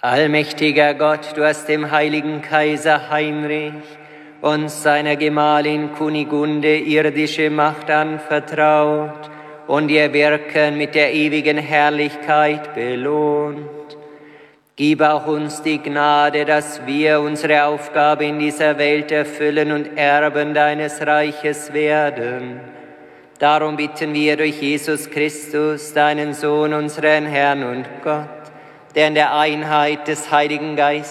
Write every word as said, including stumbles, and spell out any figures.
Allmächtiger Gott, du hast dem heiligen Kaiser Heinrich und seiner Gemahlin Kunigunde irdische Macht anvertraut und ihr Wirken mit der ewigen Herrlichkeit belohnt. Gib auch uns die Gnade, dass wir unsere Aufgabe in dieser Welt erfüllen und Erben deines Reiches werden. Darum bitten wir durch Jesus Christus, deinen Sohn, unseren Herrn und Gott, der in der Einheit des Heiligen Geistes